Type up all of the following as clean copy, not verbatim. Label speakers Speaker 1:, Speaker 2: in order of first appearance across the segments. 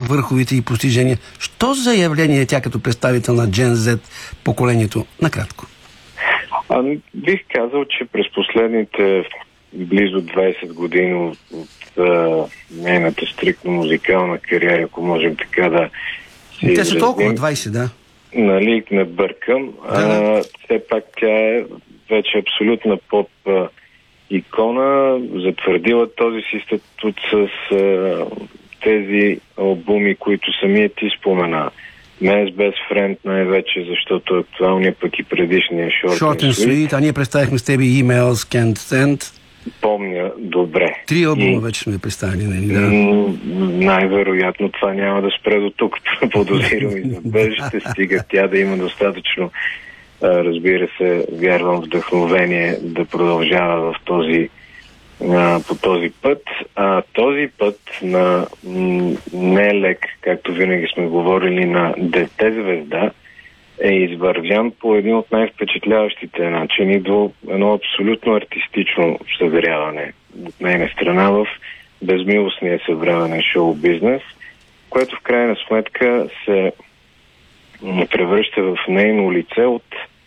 Speaker 1: върховите и постижения. Що за явление е тя като представител на Gen Z поколението? Накратко.
Speaker 2: Бих казал, че през последните близо 20 години от нейната стриктно музикална кариера, ако можем така да си
Speaker 1: те са толкова 20, да.
Speaker 2: Нали, не бъркам. Все пак тя е вече абсолютна поп икона, затвърдила този си статут с тези албуми, които самият ти спомена. Man's Best Friend най-вече, защото актуалният пък и предишния Short and Sweet.
Speaker 1: А ние представихме с тебе Emails Can't Stand.
Speaker 2: Помня добре.
Speaker 1: 3 албума вече сме представили. Да.
Speaker 2: Най-вероятно това няма да спре до тук. Подозирам и за бъдеще. Стига тя да има достатъчно, разбира се, вярвам, вдъхновение да продължава по този път. Този път не е лек, както винаги сме говорили, на дете звезда, е извървян по един от най-впечатляващите начини до едно абсолютно артистично съзряване от нейна страна в безмилостния съвременен шоу-бизнес, което в крайна сметка се превръща в нейно лице от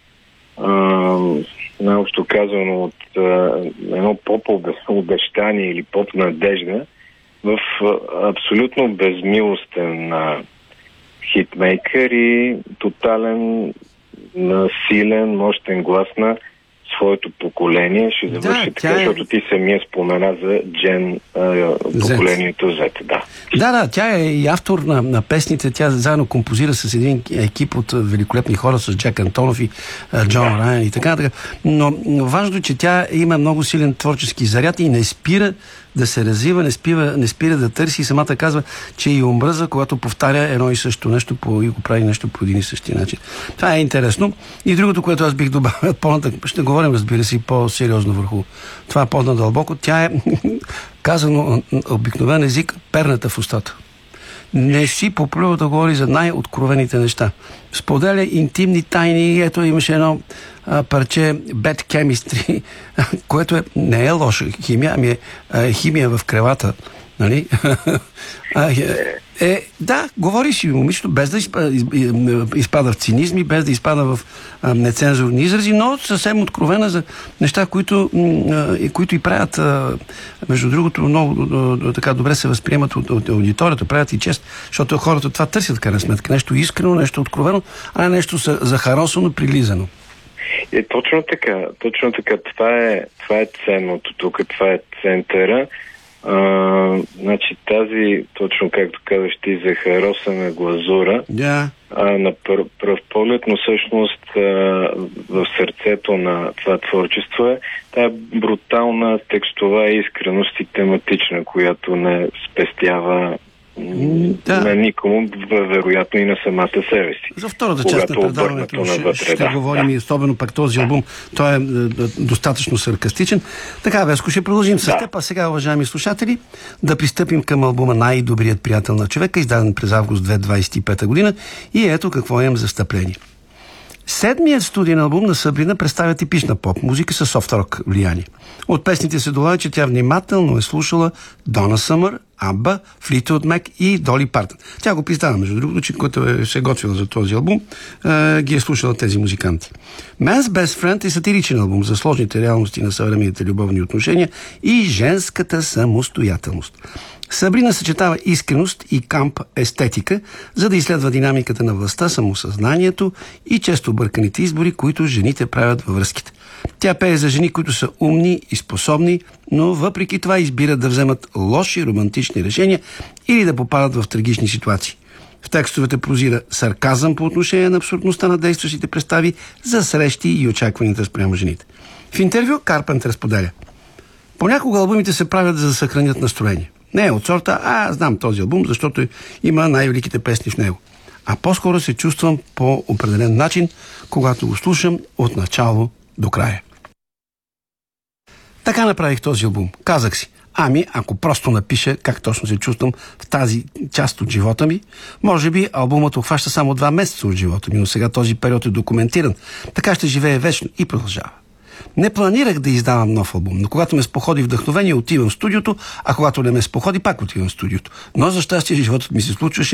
Speaker 2: най-общо казано от едно поп-обещание или поп-надежда в абсолютно безмилостен хитмейкър и тотален, силен, мощен глас на своето поколение. Ще завърши така, защото ти самия спомена за поколението Z.
Speaker 1: Да, тя е и автор на песните. Тя заедно композира с един екип от великолепни хора, с Джак Антонов и Джон Райан и така. Но важно е, че тя има много силен творчески заряд и не спира да се развива, не спира да търси и самата казва, че и омръза, когато повтаря едно и също нещо и го прави нещо по един и същи начин. Това е интересно. И другото, което аз бих добавил, ще говорим, разбира се, по-сериозно върху това по-надълбоко. Тя е казано обикновен език, перната в устата. Не си поплюва да говори за най-откровените неща. Споделя интимни тайни. Ето имаше едно парче Bad Chemistry, което не е лоша химия, ами е химия в кревата. Нали? Да, говори си момичето, без да изпада в цинизми, без да изпада в нецензурни изрази, но съвсем откровена за неща, които и правят, между другото, много така добре се възприемат от аудиторията, правят и чест, защото хората това търсят, крайна сметка. Нещо искрено, нещо откровено, а не нещо захаросано, прилизано.
Speaker 2: Точно така. Това е ценното тук, това е центъра. Значи тази, точно както казваш ти, захаросана глазура, на пръв поглед, но всъщност в сърцето на това творчество е тая брутална текстова искреност и тематична, която не спестява на никому, вероятно и на самата себе си.
Speaker 1: За втората част на предаването ще говорим и особено пак този албум. Той е достатъчно саркастичен. Така, Веско, ще продължим с теб. А сега, уважаеми слушатели, да пристъпим към албума Най-добрият приятел на човека, издаден през август 2025 година. И ето какво имам за встъпление. Седмият студиен албум на Сабрина представя типична поп-музика с софт-рок влияние. От песните се долага, че тя внимателно е слушала Дона Съмър, Абба, Флитвуд Мак и Доли Партън. Тя го признава, между другото, че който се е готвила за този албум, ги е слушала тези музиканти. Man's Best Friend е сатиричен албум за сложните реалности на съвременните любовни отношения и женската самостоятелност. Сабрина съчетава искреност и камп естетика, за да изследва динамиката на властта, самосъзнанието и често бърканите избори, които жените правят във връзките. Тя пее за жени, които са умни и способни, но въпреки това избират да вземат лоши романтични решения или да попадат в трагични ситуации. В текстовете прозира сарказъм по отношение на абсурдността на действащите представи за срещи и очакванията спрямо жените. В интервю Карпентър споделя: понякога албумите се правят за да съхранят настроение. Не е от сорта, аз знам този албум, защото има най-великите песни в него. А по-скоро се чувствам по определен начин, когато го слушам от начало до края. Така направих този албум. Казах си, ако просто напиша как точно се чувствам в тази част от живота ми, може би албумът обхваща само 2 месеца от живота ми, но сега този период е документиран. Така ще живее вечно и продължава. Не планирах да издавам нов албум, но когато ме споходи вдъхновение, отивам в студиото, а когато не ме споходи, пак отивам в студиото. Но за щастие животът ми се случваше